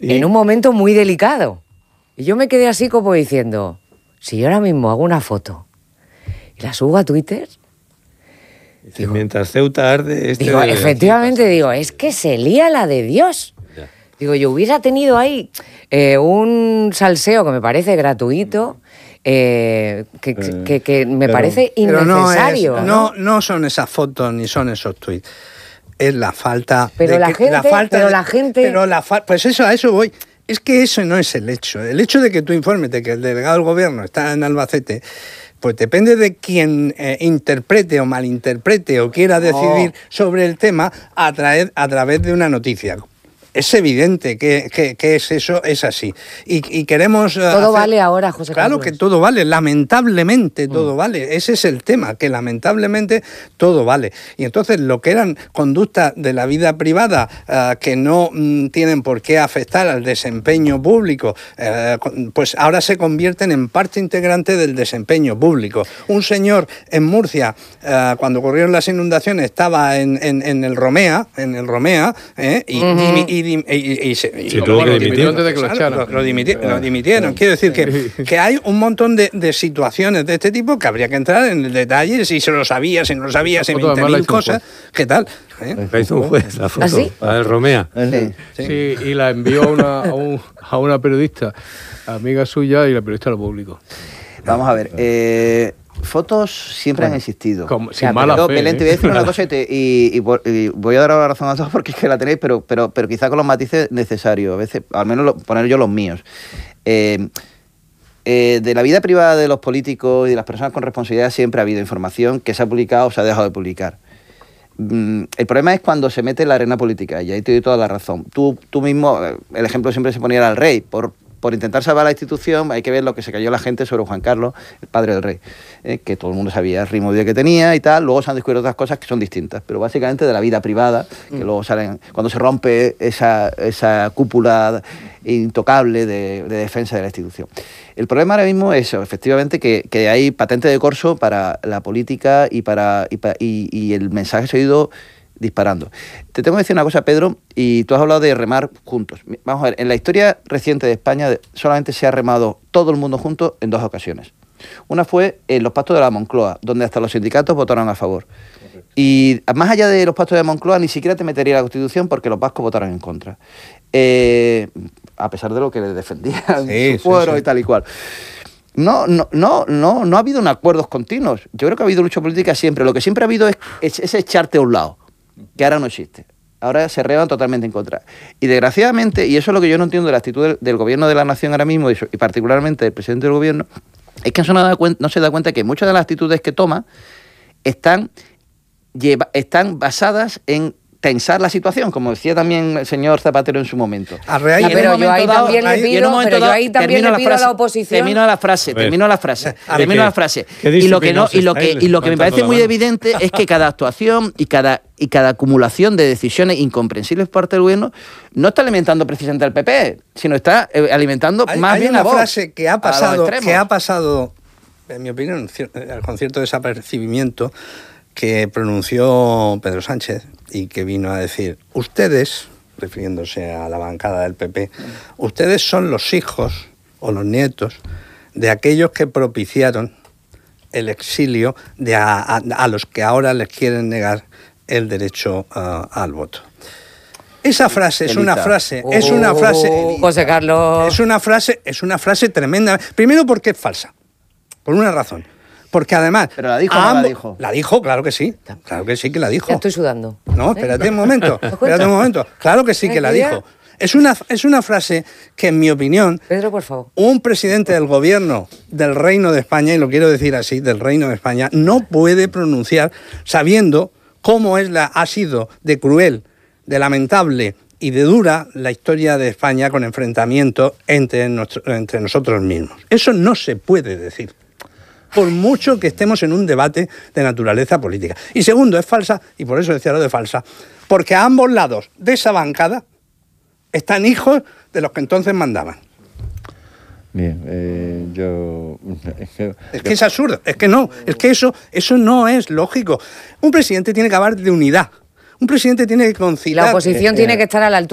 en un momento muy delicado. Y yo me quedé así como diciendo, si yo ahora mismo hago una foto y la subo a Twitter... Digo, mientras Ceuta arde... Digo, efectivamente, digo, es que se lía la de Dios. Ya. Digo, yo hubiera tenido ahí un salseo que me parece gratuito... que me parece innecesario. Pero no son esas fotos ni son esos tuits. Es la falta. Pero la gente. Pues a eso voy. Es que eso no es el hecho. El hecho de que tú informes de que el delegado del gobierno está en Albacete, pues depende de quien interprete o malinterprete o quiera decidir sobre el tema a través de una noticia. Es evidente que es eso, es así. Y queremos... Todo vale ahora, José Carlos. Claro que todo vale, lamentablemente todo vale. Ese es el tema, que lamentablemente todo vale. Y entonces lo que eran conductas de la vida privada que no tienen por qué afectar al desempeño público, pues ahora se convierten en parte integrante del desempeño público. Un señor en Murcia, cuando ocurrieron las inundaciones, estaba en el Romea, y se tuvo que dimitir antes de que lo echaran. Lo dimitieron. Quiero decir que hay un montón de situaciones de este tipo que habría que entrar en el detalle, si se lo sabía, si no lo sabía, si 20.000 cosas. ¿Qué tal? La hizo un juez, la foto. ¿Ah, sí? La del Romea. Sí, y la envió a una periodista, amiga suya, y la periodista lo publicó. Vamos a ver, fotos siempre han existido. Sin mala fe. Belén, te voy a decir una cosa y voy a dar la razón a todos porque es que la tenéis, pero quizá con los matices necesarios. A veces, al menos poner yo los míos. De la vida privada de los políticos y de las personas con responsabilidad siempre ha habido información que se ha publicado o se ha dejado de publicar. El problema es cuando se mete en la arena política, y ahí te doy toda la razón. Tú mismo, el ejemplo siempre se ponía al rey, por intentar salvar la institución, hay que ver lo que se cayó la gente sobre Juan Carlos, el padre del rey, que todo el mundo sabía el ritmo de vida que tenía y tal. Luego se han descubierto otras cosas que son distintas, pero básicamente de la vida privada, que luego salen cuando se rompe esa cúpula intocable de defensa de la institución. El problema ahora mismo es eso, efectivamente, que hay patente de corso para la política y el mensaje se ha ido disparando. Te tengo que decir una cosa, Pedro, y tú has hablado de remar juntos. Vamos a ver, en la historia reciente de España solamente se ha remado todo el mundo junto en 2 ocasiones. Una fue en los pactos de la Moncloa, donde hasta los sindicatos votaron a favor. Y más allá de los pactos de Moncloa, ni siquiera te metería la Constitución porque los vascos votaron en contra. A pesar de lo que les defendían su fuero y tal y cual. No ha habido acuerdos continuos. Yo creo que ha habido lucha política siempre. Lo que siempre ha habido es echarte a un lado, que ahora no existe. Ahora se reban totalmente en contra. Y desgraciadamente, y eso es lo que yo no entiendo de la actitud del gobierno de la nación ahora mismo, y particularmente del presidente del gobierno, es que no se da cuenta que muchas de las actitudes que toma están basadas en tensar la situación, como decía también el señor Zapatero en su momento. Pero yo ahí también le pido a la oposición... Termino la frase. Y lo que me parece muy evidente es que cada actuación y cada acumulación de decisiones incomprensibles por parte del gobierno no está alimentando precisamente al PP, sino está alimentando más bien a Vox. Hay una frase que ha pasado, en mi opinión, con cierto desapercibimiento, que pronunció Pedro Sánchez y que vino a decir: ustedes, refiriéndose a la bancada del PP, ustedes son los hijos o los nietos de aquellos que propiciaron el exilio a los que ahora les quieren negar el derecho al voto. Esa frase es una frase, José Carlos, es una frase tremenda. Primero porque es falsa, por una razón. Porque además... ¿Pero la dijo o no la dijo? La dijo, claro que sí que la dijo. Ya estoy sudando. No, espérate un momento, claro que sí que la dijo. Es una frase que, en mi opinión, Pedro, por favor, un presidente del gobierno del Reino de España, y lo quiero decir así, del Reino de España, no puede pronunciar sabiendo cómo ha sido de cruel, de lamentable y de dura la historia de España con enfrentamientos entre nosotros mismos. Eso no se puede decir, por mucho que estemos en un debate de naturaleza política. Y segundo, es falsa, y por eso decía lo de falsa, porque a ambos lados de esa bancada están hijos de los que entonces mandaban. Bien, Es que es absurdo, es que eso no es lógico. Un presidente tiene que hablar de unidad, un presidente tiene que conciliar... La oposición tiene que estar a la altura.